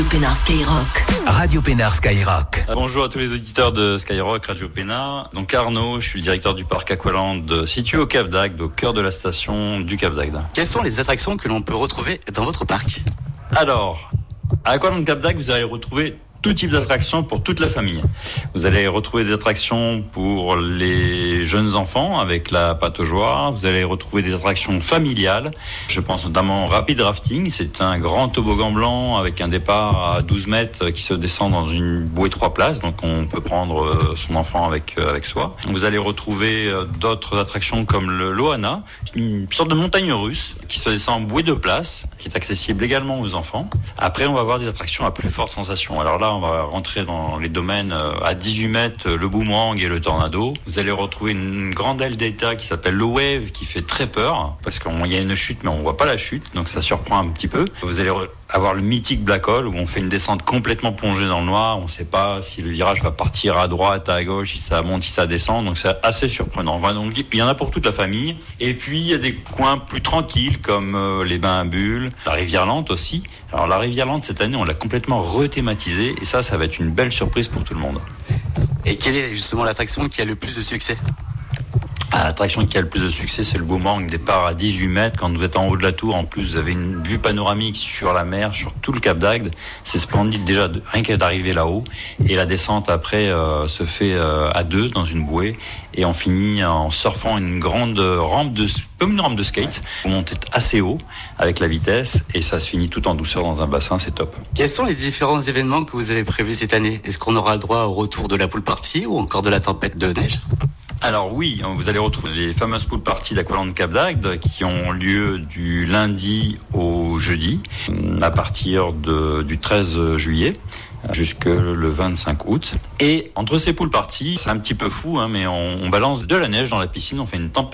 Pénard Skyrock. Radio Pénard Skyrock. Bonjour à tous les auditeurs de Skyrock, Radio Pénard. Donc Arnaud, je suis le directeur du parc Aqualand situé au Cap d'Agde, au cœur de la station du Cap d'Agde. Quelles sont les attractions que l'on peut retrouver dans votre parc ? Alors, à Aqualand Cap d'Agde, vous allez retrouver tout type d'attractions pour toute la famille. Vous allez retrouver des attractions pour les jeunes enfants avec la pataugeoire. Vous allez retrouver des attractions familiales. Je pense notamment au rapid rafting. C'est un grand toboggan blanc avec un départ à 12 mètres qui se descend dans une bouée 3 places. Donc on peut prendre son enfant avec soi. Vous allez retrouver d'autres attractions comme le Loana, une sorte de montagne russe qui se descend en bouée 2 places, qui est accessible également aux enfants. Après, on va avoir des attractions à plus forte sensation. Alors là, on va rentrer dans les domaines à 18 mètres, le boomerang et le tornado. Vous allez retrouver une grande aile d'état qui s'appelle le wave, qui fait très peur, parce qu'il y a une chute, mais on voit pas la chute, donc ça surprend un petit peu. Vous allez avoir le mythique Black Hole, où on fait une descente complètement plongée dans le noir. On sait pas si le virage va partir à droite, à gauche, si ça monte, si ça descend, donc c'est assez surprenant. Donc, il y en a pour toute la famille. Et puis, il y a des coins plus tranquilles, comme les bains à bulles, la rivière lente aussi. Alors, la rivière lente, cette année, on l'a complètement rethématisée, et ça va être une belle surprise pour tout le monde. Et quelle est justement l'attraction qui a le plus de succès ? L'attraction qui a le plus de succès, c'est le boomerang, départ à 18 mètres. Quand vous êtes en haut de la tour, en plus, vous avez une vue panoramique sur la mer, sur tout le Cap d'Agde. C'est splendide déjà, rien qu'à d'arriver là-haut. Et la descente après se fait à 2 dans une bouée. Et on finit en surfant une grande rampe comme une rampe de skate. Vous montez assez haut avec la vitesse et ça se finit tout en douceur dans un bassin, c'est top. Quels sont les différents événements que vous avez prévus cette année ? Est-ce qu'on aura le droit au retour de la pool party ou encore de la tempête de neige ? Alors oui, vous allez retrouver les fameuses pool parties d'Aqualand Cap d'Agde qui ont lieu du lundi au jeudi à partir du 13 juillet jusque le 25 août. Et entre ces pool parties, c'est un petit peu fou, mais on balance de la neige dans la piscine, on fait une tempête